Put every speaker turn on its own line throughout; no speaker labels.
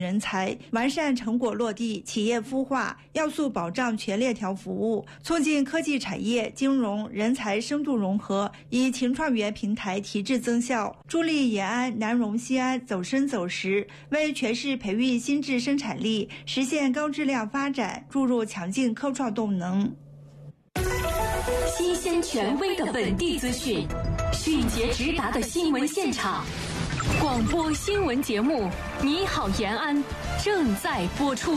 人才，完善成果落地、企业孵化要素保障全链条服务，促进科技产业、金融、人才深度融合，以勤创园平台提质增效，助力延安、南荣、西安走深走实，为全市培育新质生产力、实现高质量发展注入强劲科创动能。
新鲜权威的本地资讯，迅捷直达的新闻现场。广播新闻节目《你好延安》正在播出。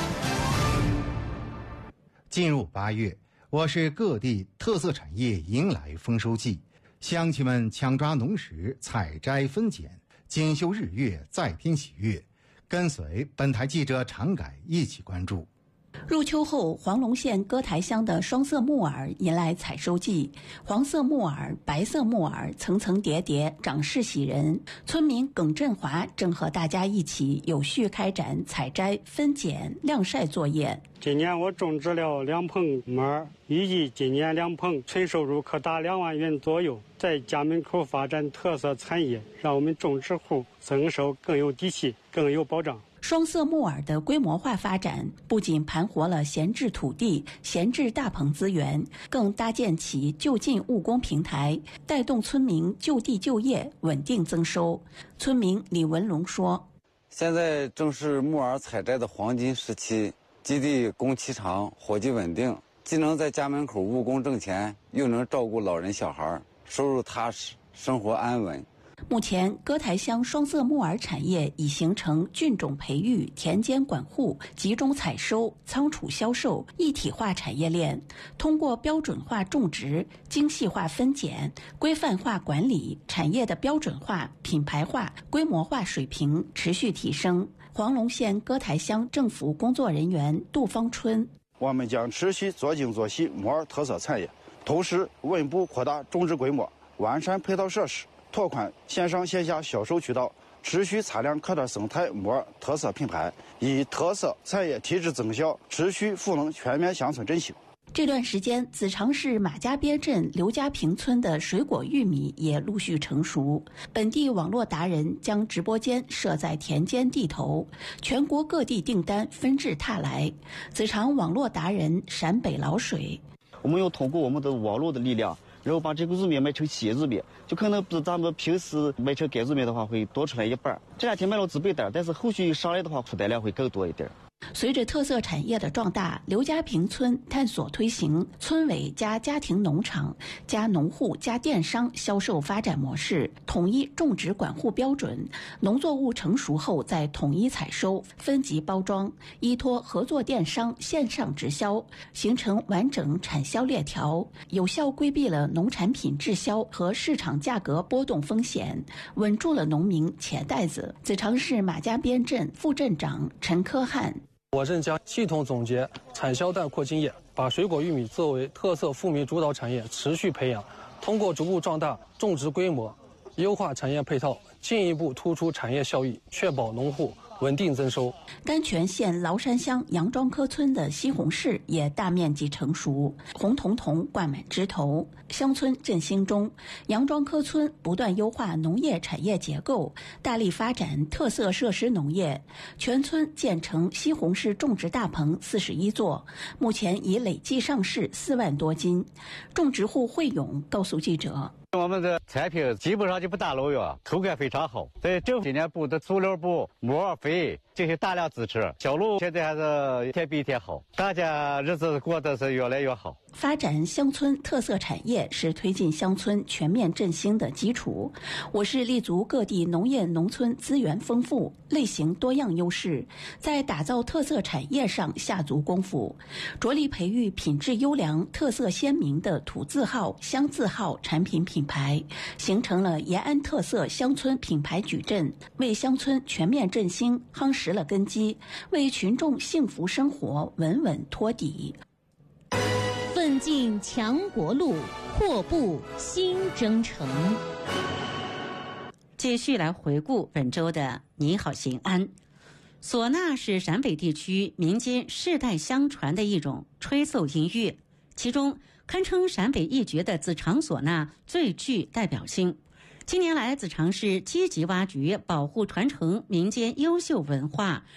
进入8月，我市各地特色产业迎来丰收季，乡亲们抢抓农时采摘分拣，锦绣日月再添喜悦。跟随本台记者常改一起关注。
入秋后，黄龙县歌台乡的双色木耳迎来采收季，黄色木耳、白色木耳层层叠叠，长势喜人。村民耿振华正和大家一起有序开展采摘、分拣、晾晒作业。
今年我种植了2棚木耳，预计今年2棚纯收入可达2万元左右。在家门口发展特色产业，让我们种植户增收更有底气，更有保障。
双色木耳的规模化发展，不仅盘活了闲置土地、闲置大棚资源，更搭建起就近务工平台，带动村民就地就业，稳定增收。村民李文龙说：“
现在正是木耳采摘的黄金时期，基地工期长，伙计稳定，既能在家门口务工挣钱，又能照顾老人小孩，收入踏实，生活安稳。”
目前，歌台乡双色木耳产业已形成菌种培育、田间管护、集中采收、仓储销售一体化产业链。通过标准化种植、精细化分拣、规范化管理，产业的标准化、品牌化、规模化水平持续提升。黄龙县歌台乡政府工作人员杜芳春：
我们将持续做精做细木耳特色产业，同时稳步扩大种植规模，完善配套设施，拓宽线上线下销售渠道，持续擦亮可达生态木耳特色品牌，以特色产业提质增效，持续赋能全面乡村振兴。
这段时间，子长市马家边镇刘家坪村的水果玉米也陆续成熟。本地网络达人将直播间设在田间地头，全国各地订单纷至沓来。子长网络达人陕北老水：
我们要通过我们的网络的力量，然后把这个玉米卖成鲜玉米，就可能比咱们平时卖成干玉米的话会多出来一半。这2天卖了几百袋，但是后续上来的话出单量会更多一点。
随着特色产业的壮大，刘家坪村探索推行村委加家庭农场加农户加电商销售发展模式，统一种植管护标准，农作物成熟后再统一采收、分级包装，依托合作电商线上直销，形成完整产销链条，有效规避了农产品滞销和市场价格波动风险，稳住了农民钱袋子。子长市马家边镇副镇长陈科汉：
我镇将系统总结产销带扩经验，把水果玉米作为特色富民主导产业持续培养，通过逐步壮大种植规模，优化产业配套，进一步突出产业效益，确保农户稳定增收。
甘泉县崂山乡杨庄科村的西红柿也大面积成熟，红彤彤挂满枝头。乡村振兴中，杨庄科村不断优化农业产业结构，大力发展特色设施农业，全村建成西红柿种植大棚41座，目前已累计上市4万多斤。种植户惠勇告诉记者：
我们的产品基本上就不打农药，口感非常好。在政府今年补的粗粮补、木耳肥进行大量支持，销路现在还是一天比一天好，大家日子过得是越来越好。
发展乡村特色产业是推进乡村全面振兴的基础。我市立足各地农业农村资源丰富、类型多样优势，在打造特色产业上下足功夫，着力培育品质优良、特色鲜明的土字号、乡字号产品品牌，形成了延安特色乡村品牌矩阵，为乡村全面振兴夯实了根基，为群众幸福生活稳稳托底。
奋进强国路，阔步新征程。
继续来回顾本周的你好邢安。唢呐是陕北地区民间世代相传的一种吹奏音乐，其中堪称陕北一绝的子长唢呐最具代表性。近年来，子长市积极挖掘、保护、传承民间优秀文化，